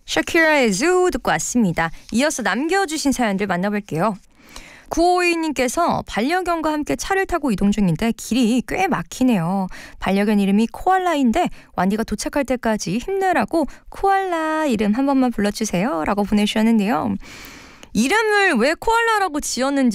샤키라의 zoo 듣고 왔습니다. 이어서 남겨주신 사연들 만나볼게요. 9552님께서 반려견과 함께 차를 타고 이동 중인데 길이 꽤 막히네요. 반려견 이름이 코알라인데 완디가 도착할 때까지 힘내라고 코알라 이름 한 번만 불러주세요 라고 보내주셨는데요. 이름을 왜 코알라라고 지었는지